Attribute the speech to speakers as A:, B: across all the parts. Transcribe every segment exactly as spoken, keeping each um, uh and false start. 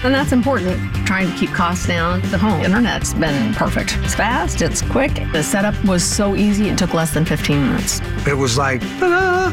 A: And that's important, trying to keep costs down. The home internet's been perfect. It's fast, it's quick. The setup was so easy, it took less than fifteen minutes.
B: It was like, ta-da!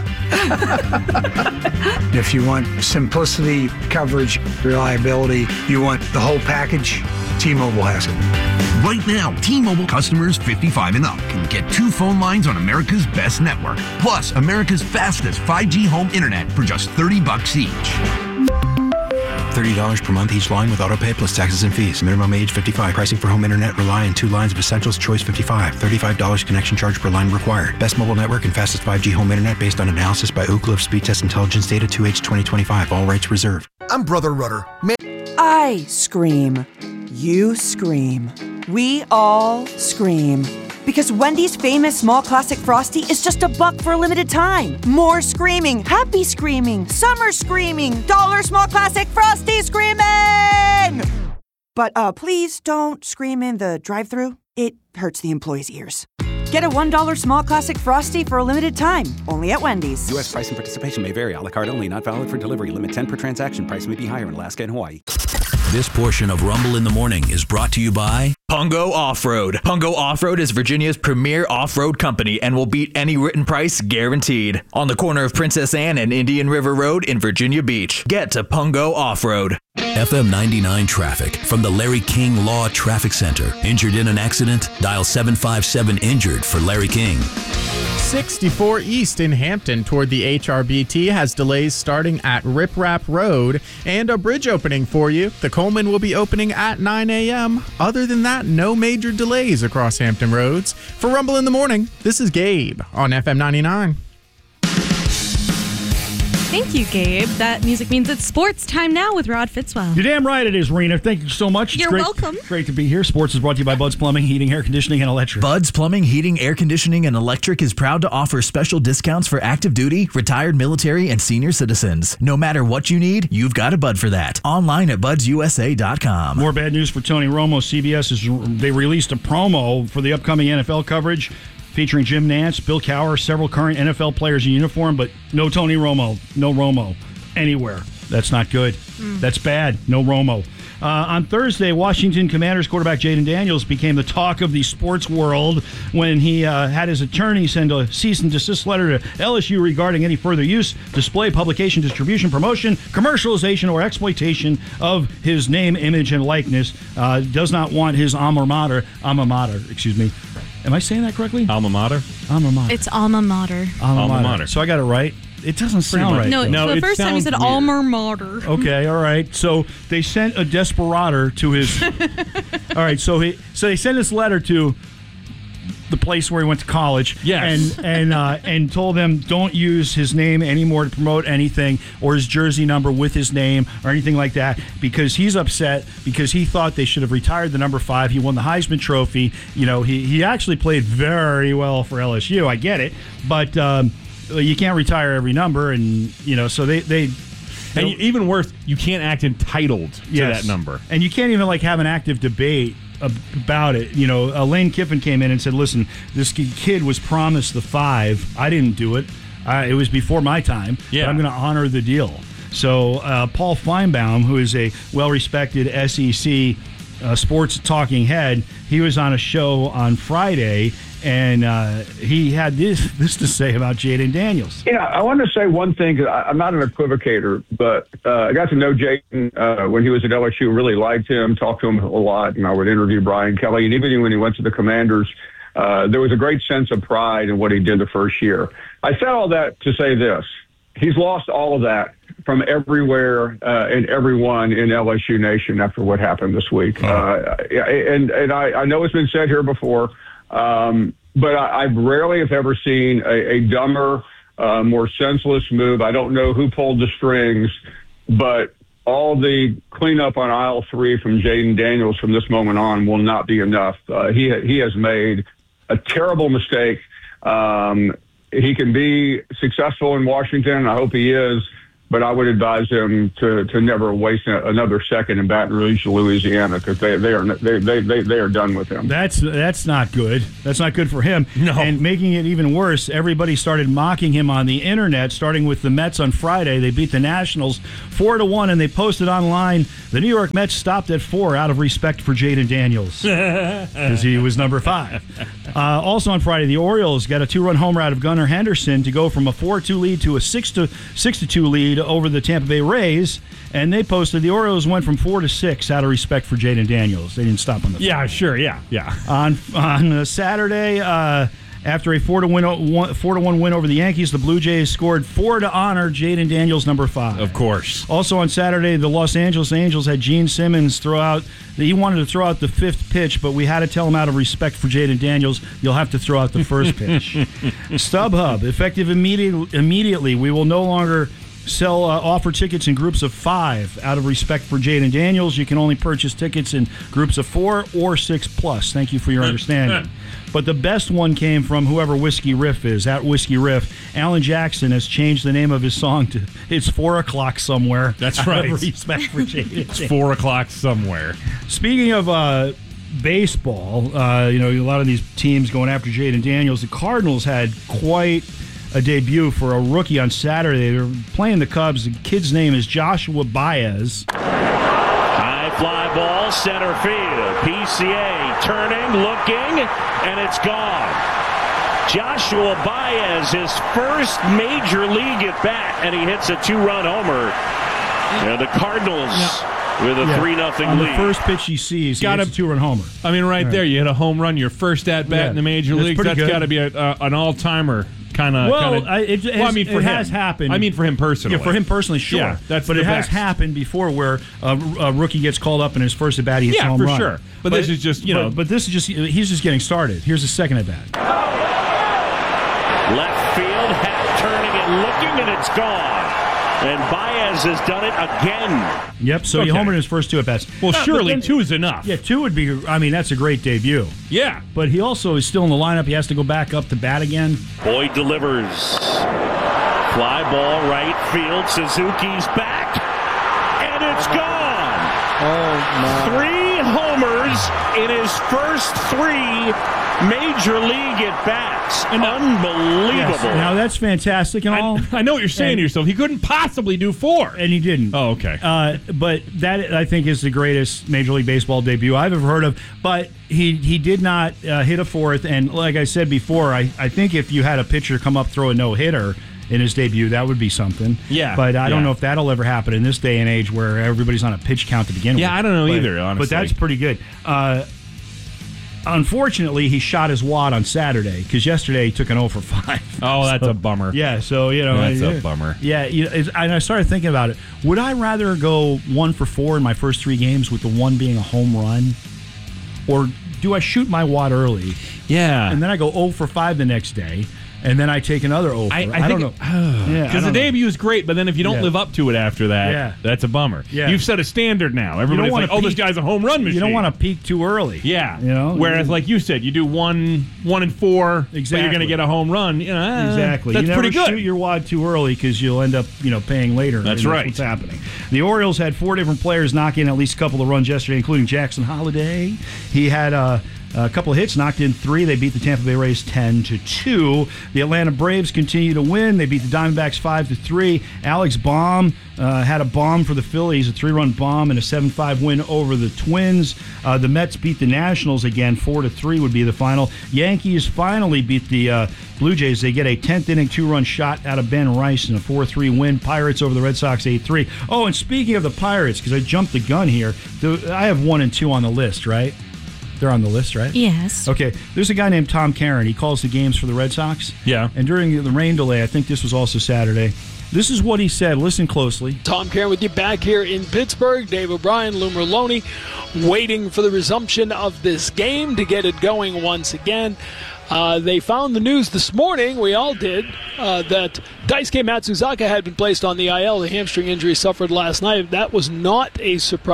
B: If you want simplicity, coverage, reliability, you want the whole package, T-Mobile has it.
C: Right now, T-Mobile customers fifty-five and up can get two phone lines on America's best network, plus America's fastest five G home internet for just thirty bucks each.
D: thirty dollars per month each line with autopay plus taxes and fees. Minimum age fifty-five. Pricing for home internet rely on two lines of Essentials Choice fifty-five. thirty-five dollars connection charge per line required. Best mobile network and fastest five G home internet based on analysis by Ookla of Speed Test Intelligence data two H twenty twenty-five. All rights reserved.
E: I'm Brother Rudder. Man-
F: I scream. You scream. We all scream. Because Wendy's famous small classic Frosty is just a buck for a limited time. More screaming, happy screaming, summer screaming, dollar small classic Frosty screaming! But uh, please don't scream in the drive-thru. It hurts the employees' ears. Get a one dollar small classic Frosty for a limited time, only at Wendy's.
G: U S price and participation may vary. A la carte only, not valid for delivery. Limit ten per transaction. Price may be higher in Alaska and Hawaii.
H: This portion of Rumble in the Morning is brought to you by
I: Pungo Off-Road. Pungo Off-Road is Virginia's premier off-road company and will beat any written price guaranteed. On the corner of Princess Anne and Indian River Road in Virginia Beach. Get to Pungo Off-Road.
H: F M ninety-nine traffic from the Larry King Law Traffic Center. Injured in an accident? Dial seven five seven injured for Larry King.
J: sixty-four East in Hampton toward the H R B T has delays starting at Rip Rap Road and a bridge opening for you. The Coleman will be opening at nine a.m. Other than that, no major delays across Hampton roads. For Rumble in the Morning, this is Gabe on F M ninety-nine.
K: Thank you, Gabe. That music means it's sports time now with Rod Fitzwell.
L: You're damn right it is, Rena. Thank you so much.
K: You're
L: it's great,
K: welcome.
L: Great to be here. Sports is brought to you by Bud's Plumbing, Heating, Air Conditioning, and Electric.
I: Bud's Plumbing, Heating, Air Conditioning, and Electric is proud to offer special discounts for active duty, retired military, and senior citizens. No matter what you need, you've got a Bud for that. Online at buds u s a dot com.
L: More bad news for Tony Romo. C B S is they released a promo for the upcoming N F L coverage featuring Jim Nantz, Bill Cowher, several current N F L players in uniform, but no Tony Romo. No Romo anywhere. That's not good. Mm. That's bad. No Romo. Uh, on Thursday, Washington Commanders quarterback Jayden Daniels became the talk of the sports world when he uh, had his attorney send a cease and desist letter to L S U regarding any further use, display, publication, distribution, promotion, commercialization, or exploitation of his name, image, and likeness. Uh, does not want his alma mater, alma mater, excuse me. Am I saying that correctly?
M: Alma mater?
L: Alma mater.
K: It's alma mater.
L: Alma,
M: alma
L: mater.
M: mater.
L: So I got it right. It doesn't sound right.
K: No, no, the first time you said
M: weird.
K: alma mater.
L: Okay, all right. So they sent a desperado to his. all right, so he so they sent this letter to the place where he went to college.
M: Yes.
L: And and uh, and told them don't use his name anymore to promote anything or his jersey number with his name or anything like that because he's upset because he thought they should have retired the number five. He won the Heisman Trophy. You know, he he actually played very well for L S U. I get it, but. Um, You can't retire every number, and you know, so they they.
M: And you, even worse, you can't act entitled to
L: yes.
M: that number,
L: and you can't even like have an active debate about it. You know, uh, Lane Kiffin came in and said, "Listen, this kid was promised the five. I didn't do it. Uh, it was before my time.
M: Yeah,
L: but I'm going to honor the deal." So uh, Paul Feinbaum, who is a well-respected S E C uh, sports talking head, he was on a show on Friday. And uh, he had this this to say about Jayden Daniels.
N: Yeah, I want to say one thing. Cause I, I'm not an equivocator, but uh, I got to know Jayden uh, when he was at L S U. Really liked him, talked to him a lot, and I would interview Brian Kelly. And even when he went to the Commanders, uh, there was a great sense of pride in what he did the first year. I said all that to say this. He's lost all of that from everywhere uh, and everyone in L S U Nation after what happened this week. Oh. Uh, and and I, I know it's been said here before, Um, but I, I rarely have ever seen a, a dumber, uh, more senseless move. I don't know who pulled the strings, but all the cleanup on aisle three from Jayden Daniels from this moment on will not be enough. Uh, he he has made a terrible mistake. Um, he can be successful in Washington. I hope he is. but I would advise him to, to never waste a, another second in Baton Rouge, Louisiana, because they they are they, they they they are done with him.
L: That's that's not good. That's not good for him.
M: No.
L: And making it even worse, everybody started mocking him on the internet, starting with the Mets on Friday. They beat the Nationals four to one, and they posted online the New York Mets stopped at four out of respect for Jaden Daniels because he was number five. Uh, also on Friday, the Orioles got a two-run homer out of Gunnar Henderson to go from a four two lead to a six to two lead over the Tampa Bay Rays, and they posted the Orioles went from four to six out of respect for Jaden Daniels. They didn't stop on the
M: yeah, sure, yeah, yeah.
L: On on uh, Saturday, uh, after a four to win, one, four to one win over the Yankees, the Blue Jays scored four to honor Jaden Daniels, number five.
M: Of course.
L: Also on Saturday, the Los Angeles Angels had Gene Simmons throw out. He wanted to throw out the fifth pitch, but we had to tell him out of respect for Jaden Daniels, you'll have to throw out the first pitch. StubHub, effective immediate, immediately, we will no longer sell uh, offer tickets in groups of five out of respect for Jaden Daniels. You can only purchase tickets in groups of four or six plus. Thank you for your understanding. But the best one came from whoever Whiskey Riff is, at Whiskey Riff. Alan Jackson has changed the name of his song to It's Four O'Clock Somewhere.
M: That's right.
L: Out of respect for Jaden
M: It's Four O'Clock Somewhere.
L: Speaking of uh, baseball, uh, you know, a lot of these teams going after Jaden Daniels. The Cardinals had quite a debut for a rookie on Saturday. They were playing the Cubs. The kid's name is Joshua Baez.
E: High fly ball, center field. P C A turning, looking, and it's gone. Joshua Baez, his first major league at bat, and he hits a two-run homer. And the Cardinals yeah. with a
L: yeah.
E: three nothing
L: On
E: lead.
L: the first pitch he sees, he
M: got
L: hits a two-run homer.
M: I mean, right,
L: right
M: there, you hit a home run, your first at-bat
L: yeah.
M: in the major
L: That's
M: leagues. That's
L: good.
M: got to be a, uh, an all-timer. Kind of.
L: Well,
M: kinda,
L: I, it,
M: well, I mean, for
L: it
M: him.
L: has happened.
M: I mean, for him personally.
L: Yeah, for him personally, sure.
M: Yeah, that's
L: but
M: the
L: it has
M: best.
L: happened before where a, a rookie gets called up in his first at bat, he hits
M: yeah,
L: a home
M: for
L: run.
M: sure. But, but this is just you
L: but,
M: know.
L: But this is just he's just getting started. Here's the second at bat.
E: Left field, hat turning and looking, and it's gone. And Baez has done it again.
L: Yep, so
M: okay.
L: he homered in his first two at-bats.
M: Well,
L: uh,
M: surely
L: then,
M: two is enough.
L: Yeah, two would be, I mean, that's a great debut.
M: Yeah.
L: But he also is still in the lineup. He has to go back up to bat again.
E: Boyd delivers. Fly ball, right field. Suzuki's back. And it's gone.
O: Oh, my.
E: Three homers in his first three major league at-bats. Unbelievable.
L: Yes, now, that's fantastic and all.
M: I, I know what you're saying
L: and,
M: to yourself. He couldn't possibly do four.
L: And he didn't.
M: Oh, okay.
L: Uh, but that, I think, is the greatest Major League Baseball debut I've ever heard of. But he he did not uh, hit a fourth. And like I said before, I, I think if you had a pitcher come up, throw a no-hitter in his debut, that would be something.
M: Yeah.
L: But I
M: yeah.
L: don't know if that'll ever happen in this day and age where everybody's on a pitch count to begin
M: yeah,
L: with.
M: Yeah, I don't know
L: but,
M: either, honestly.
L: But that's pretty good. Uh, unfortunately, he shot his wad on Saturday because yesterday he took an oh for five.
M: Oh, that's
L: so,
M: a bummer.
L: Yeah, so, you know.
M: That's
L: yeah,
M: a bummer.
L: Yeah, you know, and I started thinking about it. Would I rather go one for four in my first three games with the one being a home run? Or do I shoot my wad early?
M: Yeah.
L: And then I go oh for five the next day? And then I take another oh for,
M: I, I,
L: I don't
M: think
L: know. Yeah,
M: Because the debut is great, but then if you don't
L: Yeah.
M: live up to it after that,
L: Yeah.
M: that's a bummer.
L: Yeah.
M: You've set a standard now. Everybody's
L: wanna
M: like, oh, this
L: peak-
M: guy's a home run machine.
L: You don't want to peak too early.
M: Yeah.
L: You know?
M: Whereas, like you said, you do one one and four, but
L: Exactly.
M: you're going to get a home run. You know, eh,
L: Exactly.
M: That's
L: you never
M: pretty good.
L: shoot your wad too early because you'll end up, you know, paying later.
M: That's
L: And
M: right.
L: What's happening? The Orioles had four different players knock in at least a couple of runs yesterday, including Jackson Holliday. He had uh, a couple of hits, knocked in three. They beat the Tampa Bay Rays ten to two. The Atlanta Braves continue to win. They beat the Diamondbacks five to three. Alex Baum uh, had a bomb for the Phillies, a three-run bomb, and a seven five win over the Twins. Uh, the Mets beat the Nationals again, four to three would be the final. Yankees finally beat the uh, Blue Jays. They get a tenth inning two-run shot out of Ben Rice in a four three win. Pirates over the Red Sox eight three. Oh, and speaking of the Pirates, because I jumped the gun here, the, I have one and two on the list, right? They're on the list, right?
K: Yes.
L: Okay. There's a guy named Tom Caron. He calls the games for the Red Sox.
M: Yeah.
L: And during the rain delay, I think this was also Saturday, this is what he said. Listen closely.
O: Tom Caron with you back here in Pittsburgh. Dave O'Brien, Lou Merloni, waiting for the resumption of this game to get it going once again. Uh, they found the news this morning, we all did, uh, that Daisuke Matsuzaka had been placed on the I L. The hamstring injury suffered last night. That was not a surprise.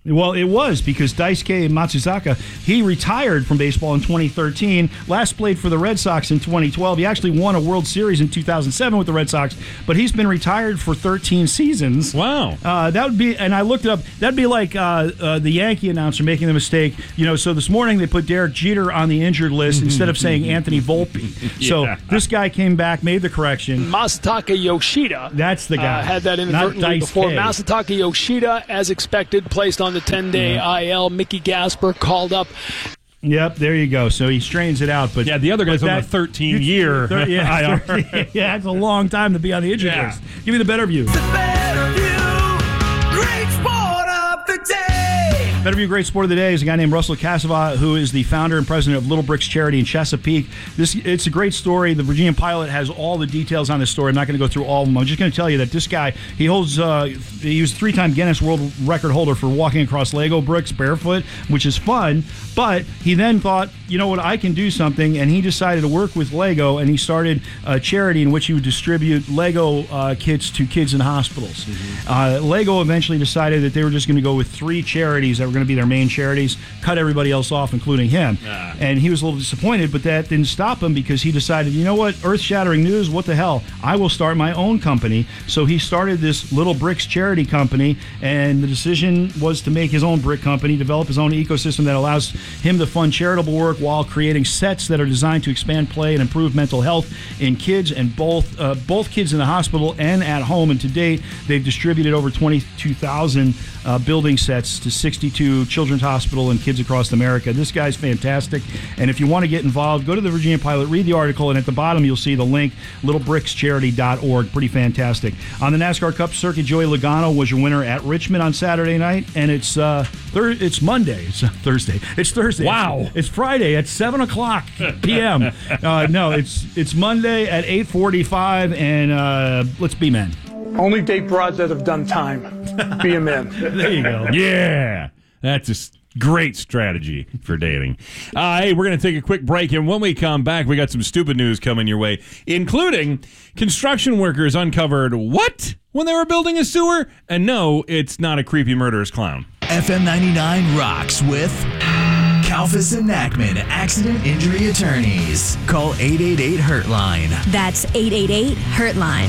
L: Well, it was because Daisuke Matsuzaka, he retired from baseball in twenty thirteen, last played for the Red Sox in twenty twelve. He actually won a World Series in two thousand seven with the Red Sox, but he's been retired for thirteen seasons.
M: Wow.
L: Uh, that would be, and I looked it up, that'd be like uh, uh, the Yankee announcer making the mistake. You know, so this morning they put Derek Jeter on the injured list instead of saying Anthony Volpe.
M: Yeah.
L: So this guy came back, made the correction.
O: Masataka Yoshida.
L: That's the guy.
O: Uh, had that inadvertently before. Masataka Yoshida, as expected, placed on the ten-day
L: Yeah.
O: I L. Mickey Gasper called up.
L: Yep, there you go. So he strains it out, but
M: yeah, the other guy's on
L: that,
M: the thirteen year.
L: thir- yeah, thirteen, yeah, that's a long time to be on the injured
M: Yeah.
L: list. Give me the better view.
P: Great sport of the day.
L: Better View Great Sport of the Day is a guy named Russell Casava, who is the founder and president of Little Bricks Charity in Chesapeake. This It's a great story. The Virginia Pilot has all the details on this story. I'm not going to go through all of them. I'm just going to tell you that this guy, he holds, uh, he was a three-time Guinness World Record holder for walking across Lego bricks barefoot, which is fun. But he then thought, you know what, I can do something, and he decided to work with Lego, and he started a charity in which he would distribute Lego uh, kits to kids in hospitals. Mm-hmm. Uh, Lego eventually decided that they were just going to go with three charities that were going to be their main charities, cut everybody else off, including him. Ah. And he was a little disappointed, but that didn't stop him because he decided, you know what, earth-shattering news, what the hell, I will start my own company. So he started this Little Bricks charity company, and the decision was to make his own brick company, develop his own ecosystem that allows him to fund charitable work while creating sets that are designed to expand play and improve mental health in kids, and both uh, both kids in the hospital and at home. And to date, they've distributed over twenty-two thousand uh, building sets to sixty-two children's hospital and kids across America. This guy's fantastic. And if you want to get involved, go to the Virginia Pilot, read the article, and at the bottom you'll see the link, little bricks charity dot org. Pretty fantastic. On the NASCAR Cup circuit, Joey Logano was your winner at Richmond on Saturday night, and it's uh, thir- it's Monday. It's Thursday. It's Thursday.
M: Wow.
L: It's, it's Friday at seven o'clock p.m. uh, no, it's it's Monday at eight forty-five, and uh, let's be men.
Q: Only date broads that have done time. Be a man.
L: There you go.
M: Yeah. That's a great strategy for dating. Uh, hey, we're going to take a quick break, and when we come back, we got some stupid news coming your way, including construction workers uncovered what when they were building a sewer? And no, it's not a creepy murderous clown.
H: F M ninety-nine rocks with Kalfas and Nackman Accident Injury Attorneys. Call eight eight eight hurt line.
R: That's eight eight eight hurt line.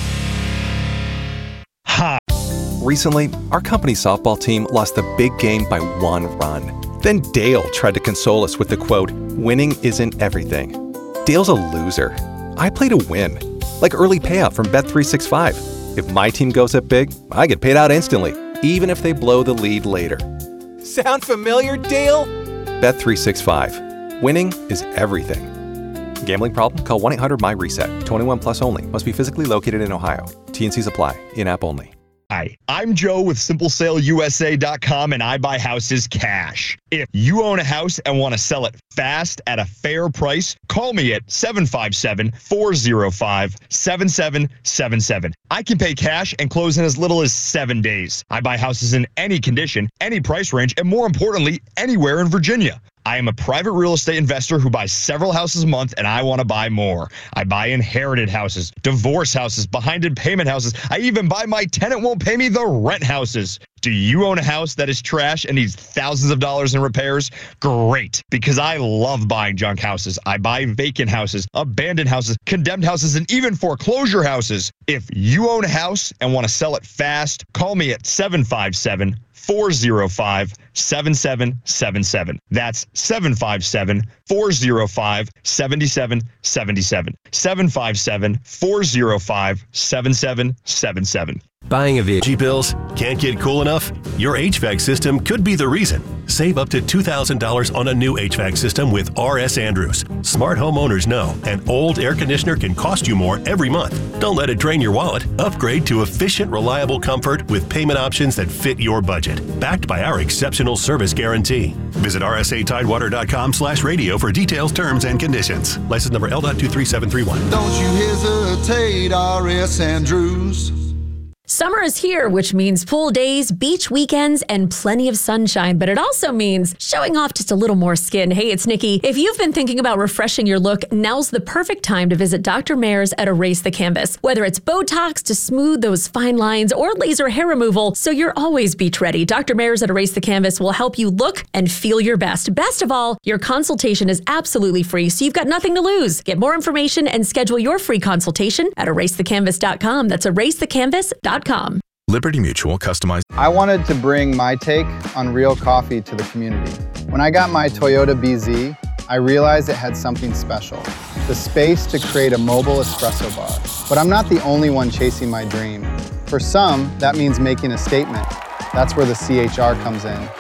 S: Hi. Recently, our company's softball team lost the big game by one run. Then Dale tried to console us with the quote, "Winning isn't everything." Dale's a loser. I play to win. Like early payout from Bet three sixty-five. If my team goes up big, I get paid out instantly, even if they blow the lead later. Sound familiar, Dale? Bet three sixty-five. Winning is everything. Gambling problem? Call one eight hundred M Y reset. twenty-one plus only. Must be physically located in Ohio. T and Cs apply. In-app only.
T: Hi, I'm Joe with Simple Sale U S A dot com, and I buy houses cash. If you own a house and want to sell it fast at a fair price, call me at seven five seven, four zero five, seven seven seven seven. I can pay cash and close in as little as seven days. I buy houses in any condition, any price range, and more importantly, anywhere in Virginia. I am a private real estate investor who buys several houses a month, and I want to buy more. I buy inherited houses, divorce houses, behind in payment houses. I even buy my tenant won't pay me the rent houses. Do you own a house that is trash and needs thousands of dollars in repairs? Great, because I love buying junk houses. I buy vacant houses, abandoned houses, condemned houses, and even foreclosure houses. If you own a house and want to sell it fast, call me at seven five seven, four zero five, seven seven seven seven. That's seven five seven, four zero five, seven seven seven seven. seven five seven, four zero five, seven seven seven seven.
U: Buying a vehicle bills can't get cool enough? Your H V A C system could be the reason. Save up to two thousand dollars on a new H V A C system with R S Andrews. Smart homeowners know an old air conditioner can cost you more every month. Don't let it drain your wallet. Upgrade to efficient, reliable comfort with payment options that fit your budget. Backed by our exceptional service guarantee. Visit R S A Tidewater dot com slash radio for details, terms, and conditions. License number L two three seven three one.
V: Don't you hesitate, R S Andrews.
A: Summer is here, which means pool days, beach weekends, and plenty of sunshine, but it also means showing off just a little more skin. Hey, it's Nikki. If you've been thinking about refreshing your look, now's the perfect time to visit Doctor Mayer's at Erase the Canvas. Whether it's Botox to smooth those fine lines or laser hair removal, so you're always beach ready, Doctor Mayer's at Erase the Canvas will help you look and feel your best. Best of all, your consultation is absolutely free, so you've got nothing to lose. Get more information and schedule your free consultation at erase the canvas dot com. That's erase the canvas dot com.
V: Liberty Mutual customized.
W: I wanted to bring my take on real coffee to the community. When I got my Toyota B Z, I realized it had something special, the space to create a mobile espresso bar. But I'm not the only one chasing my dream. For some, that means making a statement. That's where the C H R comes in.